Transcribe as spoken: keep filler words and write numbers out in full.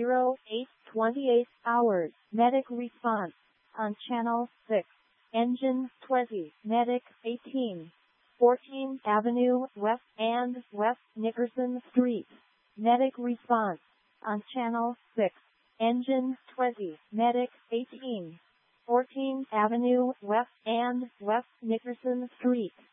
oh eight twenty-eight hours. Medic response on channel six. Engine twenty. Medic eighteen. fourteenth Avenue West and West Nickerson Street. Medic response on channel six. Engine twenty. Medic eighteen. fourteenth Avenue West and West Nickerson Street.